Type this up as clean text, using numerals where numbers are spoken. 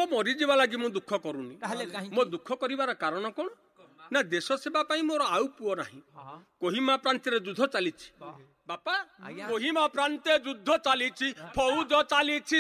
मरीजा लगी मु दुख करूनी मो दुख करिवार कारण कौन ना देश सेवा मोर आउ पुओ नाही कोहिमा प्रांत युद्ध चली बापा कोहिमा प्रांत युद्ध चली फौज चली